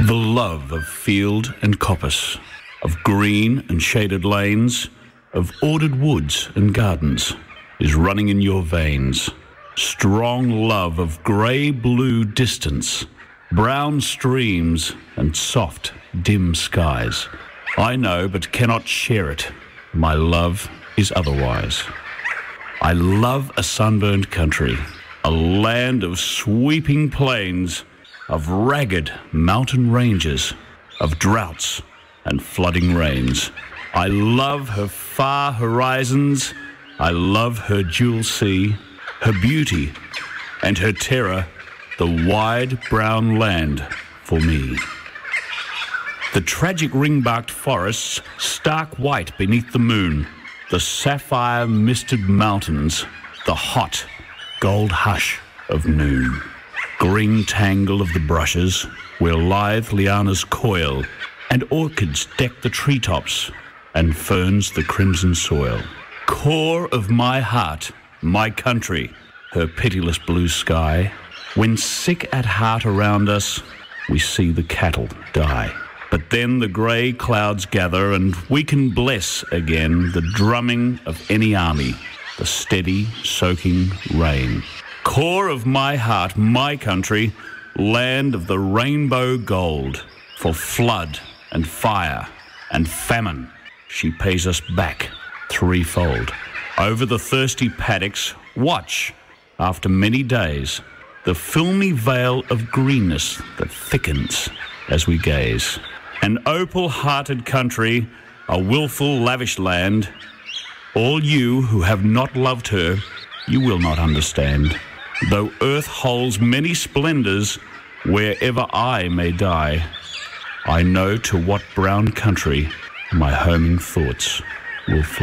The love of field and coppice, of green and shaded lanes, of ordered woods and gardens is running in your veins. Strong love of grey-blue distance, brown streams and soft, dim skies. I know but cannot share it. My love is otherwise. I love a sunburned country, a land of sweeping plains, of ragged mountain ranges, of droughts and flooding rains. I love her far horizons. I love her jewel sea, her beauty and her terror, the wide brown land for me. The tragic ring-barked forests, stark white beneath the moon, the sapphire-misted mountains, the hot gold hush of noon. Green tangle of the brushes, where lithe lianas coil, and orchids deck the treetops, and ferns the crimson soil. Core of my heart, my country, her pitiless blue sky. When sick at heart around us, we see the cattle die. But then the grey clouds gather, and we can bless again the drumming of any army, the steady, soaking rain. Core of my heart, my country, land of the rainbow gold. For flood and fire and famine, she pays us back threefold. Over the thirsty paddocks, watch, after many days, the filmy veil of greenness that thickens as we gaze. An opal-hearted country, a wilful, lavish land. All you who have not loved her, you will not understand. Though earth holds many splendours, wherever I may die, I know to what brown country my homing thoughts will fly.